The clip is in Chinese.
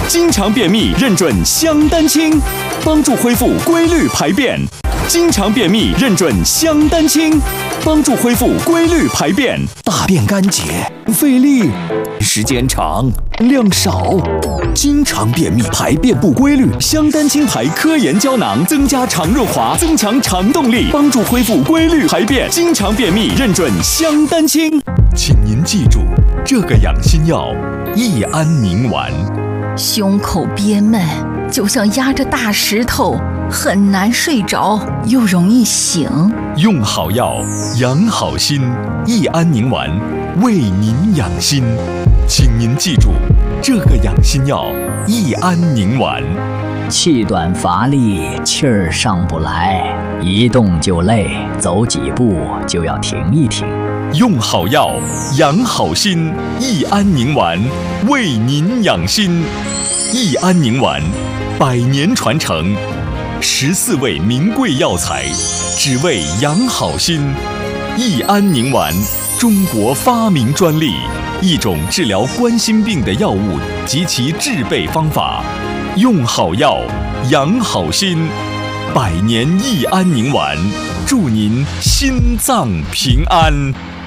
经常便秘认准香丹清，帮助恢复规律排便。经常便秘认准香丹清，帮助恢复规律排便。大便干结，费力，时间长，量少。经常便秘，排便不规律，香丹清牌科研胶囊增加肠润滑，增强肠动力，帮助恢复规律排便。经常便秘认准香丹清。请您记住这个养心药：益安宁丸。 胸口憋闷，就像压着大石头，很难睡着，又容易醒。 用好药，养好心。益安宁丸，为您养心。请您记住这个养心药：益安宁丸。 气短乏力，气儿上不来，一动就累，走几步就要停一停。 用好药，养好心。益安宁丸，为您养心。益安宁丸，100年传承，14味名贵药材，只为养好心。益安宁丸，中国发明专利，一种治疗冠心病的药物及其制备方法。用好药，养好心。100年益安宁丸，祝您心脏平安。